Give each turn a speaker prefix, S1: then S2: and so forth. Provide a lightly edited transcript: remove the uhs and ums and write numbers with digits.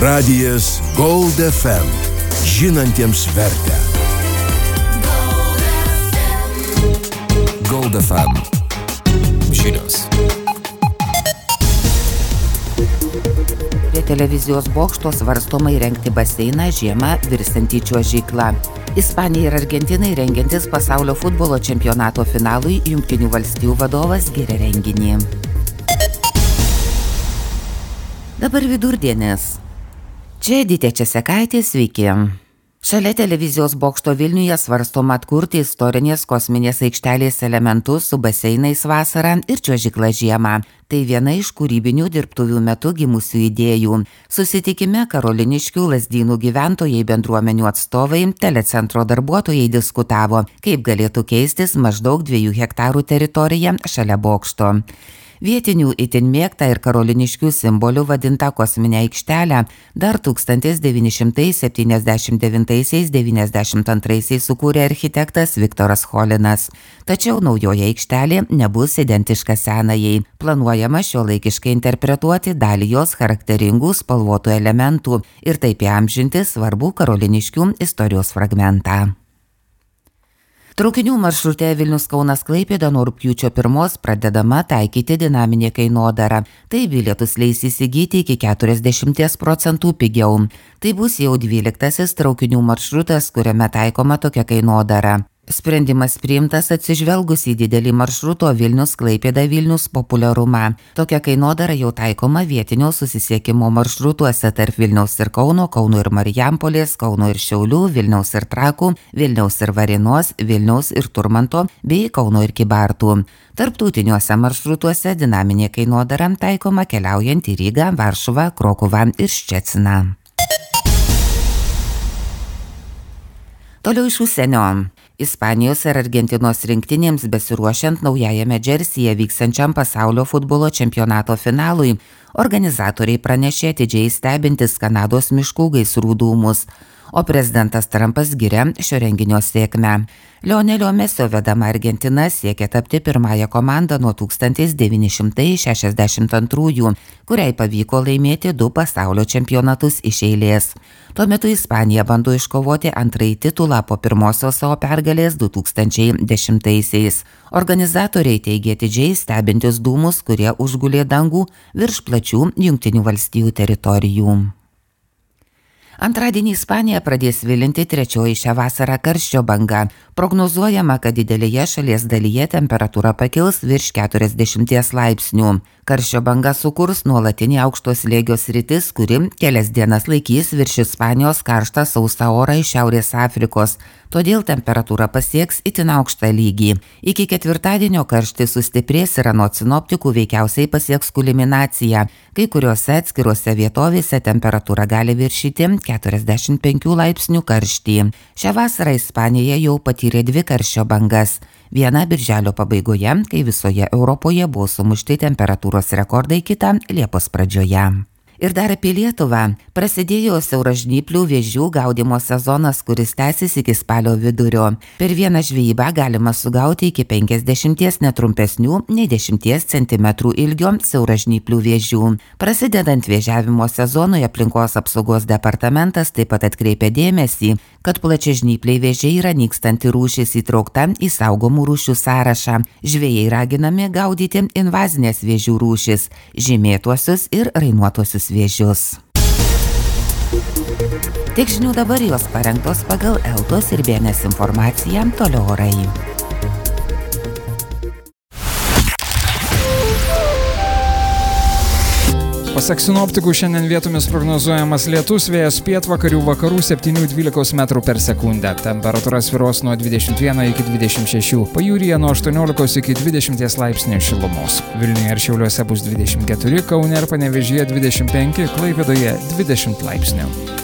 S1: Radijas Gold FM. Žinantiems vertę. Gold FM. Žinios.
S2: Prie televizijos bokšto svarstoma įrengti baseiną žiemą virsiantį čiuožyklą. Ispanijai ir Argentinai rengiantis pasaulio futbolo čempionato finalui Jungtinių valstijų vadovas giria renginį. Dabar vidurdienis. Čia Editė Česekaitė, sveiki. Šalia televizijos bokšto Vilniuje svarstoma atkurti istorinės kosminės aikštelės elementus su baseinais vasarą ir čiuožykla žiemą. Tai viena iš kūrybinių dirbtuvių metu gimusių idėjų. Susitikime Karoliniškių Lazdynų gyventojai, bendruomenių atstovai, telecentro darbuotojai diskutavo, kaip galėtų keistis maždaug 2 hektarų teritorija šalia bokšto. Vietinių itin mėgtą ir Karoliniškių simboliu vadintą kosminę aikštelę dar 1979–92 sukūrė architektas Viktoras Cholinas. Tačiau naujoji aikštelė nebus identiška senajai. Planuojama šiuolaikiškai interpretuoti dalį jos charakteringų spalvotų elementų ir taip įamžinti svarbų Karoliniškių istorijos fragmentą. Traukinių maršrute Vilnius-Kaunas-Klaipėda nuo rugpjūčio 1 pradedama taikyti dinaminė kainodara. Tai bilietus leis įsigyti iki 40% pigiau. Tai bus jau 12 traukinių maršrutas, kuriame taikoma tokia kainodara. Sprendimas priimtas atsižvelgus į didelį maršruto Vilnius-Klaipėda-Vilnius populiarumą. Tokia kainodara jau taikoma vietinio susisiekimo maršrutuose tarp Vilniaus ir Kauno, Kauno ir Marijampolės, Kauno ir Šiaulių, Vilniaus ir Trakų, Vilniaus ir Varėnos, Vilniaus ir Turmanto bei Kauno ir Kybartų. Tarptautiniuose maršrutuose dinaminė kainodara taikoma keliaujant į Rygą, Varšuvą, Krokuvą ir Ščeciną. Toliau iš užsienio. Ispanijos ir Argentinos rinktinėms besiruošiant naujajame Džersyje vykstančiam pasaulio futbolo čempionato finalui, organizatoriai pranešė atidžiai stebintis Kanados miškų gaisrų dūmus, o prezidentas Trumpas giria šio renginio sėkmę. Lionelio Mesio vedama Argentina siekia tapti pirmąją komandą nuo 1962, kuriai pavyko laimėti 2 pasaulio čempionatus iš eilės. Tuo metu Ispanija bando iškovoti antrąjį titulą po pirmosios savo pergalės 2010-aisiais. Organizatoriai teigia atidžiai stebintis dūmus, kurie užgulė dangų virš plačių Jungtinių valstijų teritorijų. Antradienį Ispanija pradės vilinti 3. šią vasarą karščio banga. Prognozuojama, kad didelėje šalies dalyje temperatūra pakils virš 40 laipsnių. Karščio banga sukurs nuolatinį aukšto slėgio sritis, kuri kelias dienas laikys virš Ispanijos karštą sausą orą iš Šiaurės Afrikos. Todėl temperatūra pasieks itin aukštą lygį. Iki ketvirtadienio karštis sustiprės ir anot sinoptikų veikiausiai pasieks kulminaciją. Kai kuriuose atskiruose vietovėse temperatūra gali viršyti 45 laipsnių karštį. Šią vasarą Ispanija jau patyrė 2 karščio bangas. Viena birželio pabaigoje, kai visoje Europoje buvo sumušti temperatūros rekordai, kita Liepos pradžioje. Ir dar apie Lietuvą. Prasidėjo siauražnyplių vėžių gaudymo sezonas, kuris tęsis iki spalio vidurio. Per vieną žvejybą galima sugauti iki 50 netrumpesnių nei 10 cm ilgio siauražnyplių vėžių. Prasidedant vėžiavimo sezonui, aplinkos apsaugos departamentas taip pat atkreipė dėmesį, kad plačiažnypliai vėžiai yra nykstanti rūšis įtraukta į saugomų rūšių sąrašą. Žvejai raginami gaudyti invazinės vėžių rūšis, žymėtuosius ir rainuotuosius vėžius. Tik žinių dabar, jos parengtos pagal Eltos ir BNS informaciją, toliau orai.
S3: Pasak sinoptikų, šiandien vietomis prognozuojamas lietus, vėjas pietvakarių vakarų 7–12 metrų per sekundę. Temperatūra svyruos nuo 21 iki 26, pajūryje nuo 18 iki 20 laipsnių šilumos. Vilniuje ir Šiauliuose bus 24, Kaune ir Panevėžyje 25, Klaipėdoje 20 laipsnių.